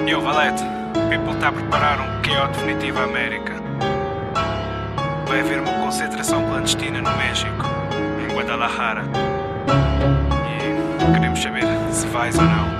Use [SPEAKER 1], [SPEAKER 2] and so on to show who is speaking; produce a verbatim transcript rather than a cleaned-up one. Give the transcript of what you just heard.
[SPEAKER 1] Yo, Valete, o people está a preparar um Q O definitivo à América. Vai haver uma concentração clandestina no México, em Guadalajara. E queremos saber se vais ou não.